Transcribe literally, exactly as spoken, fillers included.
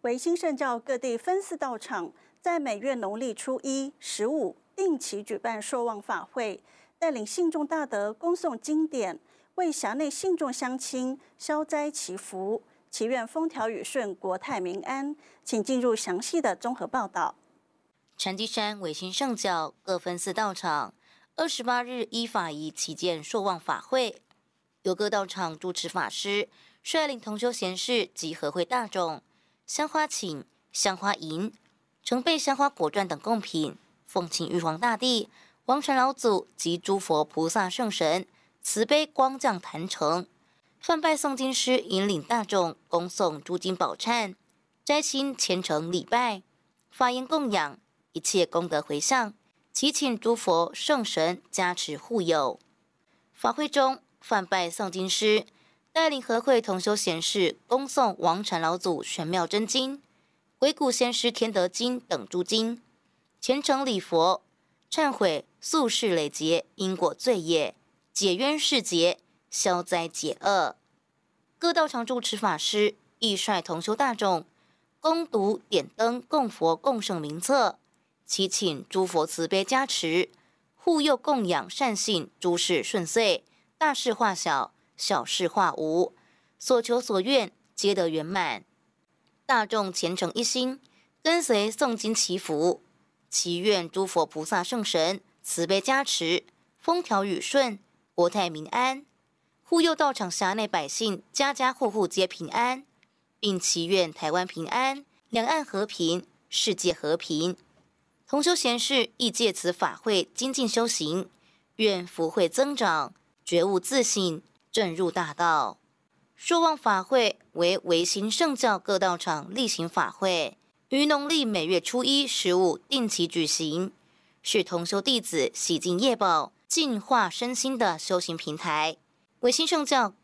维新圣教各地分寺道场在每月农历初一、十五定期举办朔望法会，带领信众大德恭诵经典，为辖内信众乡亲消灾祈福，祈愿风调雨顺、国泰民安。请进入详细的综合报道。 禅机山维新圣教各分寺道场二十八日依法仪旗舰朔望法会，由各道场主持法师率领同修贤士及和会大众，香花请、香花迎、呈备香花果馔等贡品，奉请玉皇大帝、王禅老祖及诸佛菩萨圣神慈悲光降坛城，梵拜诵经师引领大众恭诵诸经宝忏，斋心虔诚礼拜，法言供养，一切功德回向，祈请诸佛圣神加持护佑。法会中，梵拜诵经师带领和会同修贤士恭诵王禅老祖玄妙真经、鬼谷先师天德经等诸经，虔诚礼佛，忏悔宿世累劫因果罪业，解冤释结，消灾解厄。各道场主持法师亦率同修大众恭读点灯供佛供圣名册，祈请诸佛慈悲加持，护佑供养善信，诸事顺遂，大事化小，小事化无，所求所愿皆得圆满。大众虔诚一心，跟随诵经祈福，祈愿诸佛菩萨圣神慈悲加持，风调雨顺，国泰民安，护佑道场辖内百姓家家户户皆平安，并祈愿台湾平安，两岸和平，世界和平。同修贤士亦借此法会精进修行，愿福慧增长，觉悟自信，正入大道。朔望法会为维新圣教各道场例行法会，于农历每月初一、十五定期举行，是同修弟子洗净业报、净化身心的修行平台。维新圣教